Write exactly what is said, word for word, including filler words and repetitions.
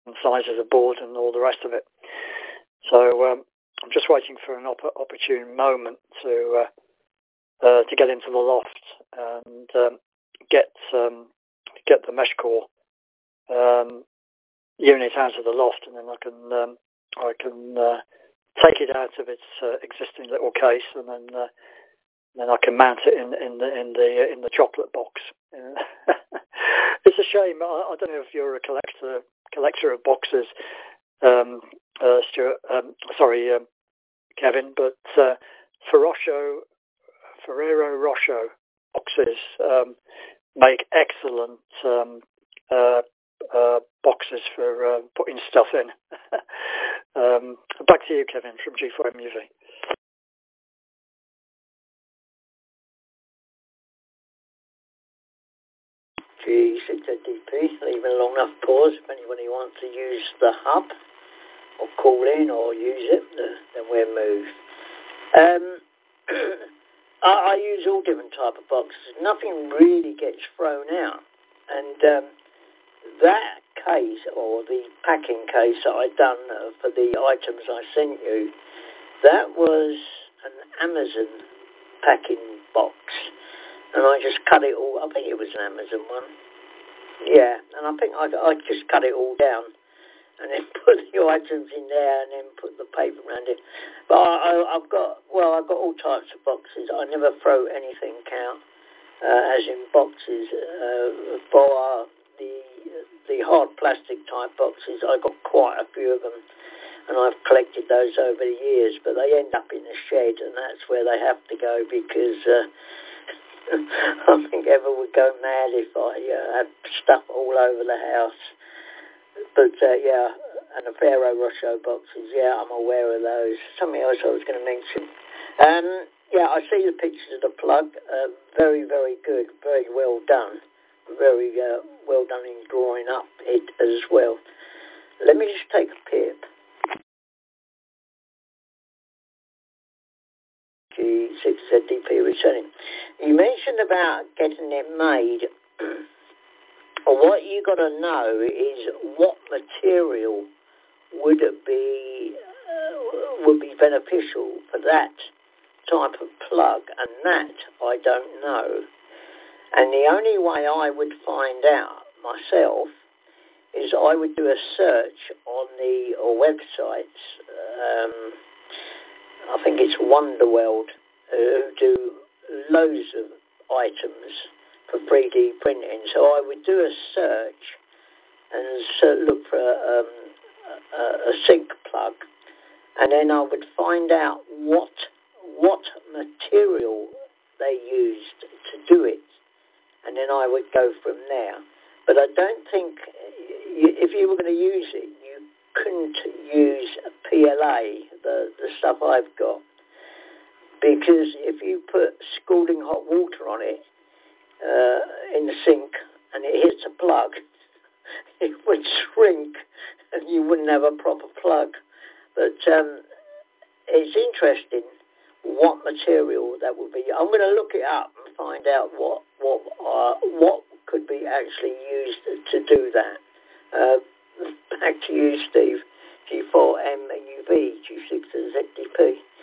sizes of board and all the rest of it. So um, I'm just waiting for an op- opportune moment to uh, uh, to get into the loft and um, get um, get the mesh core um, unit out of the loft, and then I can um, I can uh, take it out of its uh, existing little case, and then uh, then I can mount it in in the in the in the chocolate box. Uh, it's a shame. I, I don't know if you're a collector collector of boxes, um, uh, Stuart. Um, sorry, um, Kevin, but uh, Ferrosho, Ferrero Rocher boxes um, make excellent um, uh, uh, boxes for uh, putting stuff in. um, back to you, Kevin, from G four M U V. G six Z D P, leaving a long enough pause if anybody wants to use the hub or call in or use it, then we'll move. Um, I, I use all different type of boxes. Nothing really gets thrown out. And um, that case, or the packing case that I done uh, for the items I sent you, that was an Amazon packing box. And I just cut it all, I think it was an Amazon one. Yeah, and I think I, I just cut it all down and then put the items in there and then put the paper around it. But I, I, I've got, well, I've got all types of boxes. I never throw anything out, uh, as in boxes. Uh, for the, the hard plastic type boxes, I've got quite a few of them. And I've collected those over the years, but they end up in the shed, and that's where they have to go because... Uh, I think Eva would go mad if I uh, had stuff all over the house. But, uh, yeah, and the Ferrero Rocher boxes, yeah, I'm aware of those. Something else I was going to mention. Um, yeah, I see the pictures of the plug. Uh, very, very good. Very well done. Very uh, well done in drawing up it as well. Let me just take a pip. G six Z D P returning. You mentioned about getting it made. Well, what you got to know is what material would be uh, would be beneficial for that type of plug, and that I don't know. And the only way I would find out myself is I would do a search on the or websites. Um, I think it's Wonderworld, uh, who do loads of items for three D printing. So I would do a search and so look for um, a, a sync plug, and then I would find out what what material they used to do it, and then I would go from there. But I don't think, you, if you were going to use it, you couldn't use P L A, the, the stuff I've got, because if you put scalding hot water on it uh, in the sink and it hits a plug, it would shrink and you wouldn't have a proper plug. But um, it's interesting what material that would be. I'm going to look it up and find out what what uh, what could be actually used to do that. Uh, back to you, Steve. G four M U V, G six Z D P.